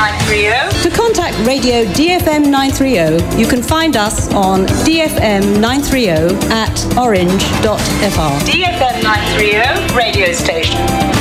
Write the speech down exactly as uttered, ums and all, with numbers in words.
nine thirty. To contact Radio D F M nine thirty, you can find us on D F M nine thirty at orange dot f r. D F M nine thirty radio station.